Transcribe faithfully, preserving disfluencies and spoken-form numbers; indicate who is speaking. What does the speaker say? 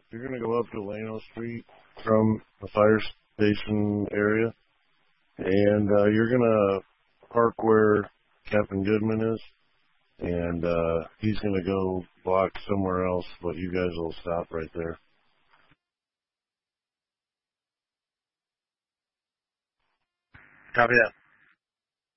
Speaker 1: you're going to go up to Lano Street from the fire station area, and uh, you're going to park where Captain Goodman is, and uh, he's going to go block somewhere else, but you guys will stop right there.
Speaker 2: Copy that.